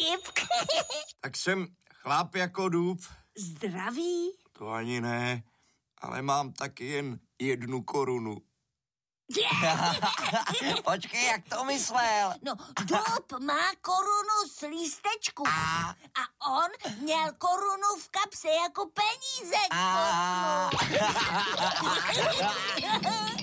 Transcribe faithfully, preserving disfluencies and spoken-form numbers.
vtip. Tak jsem chlap jako dub. Zdraví? To ani ne, ale mám taky jen jednu korunu. Počkej, jak to myslel? No, dub má korunu z lístečku. A, A on měl korunu v kapse jako peníze. a...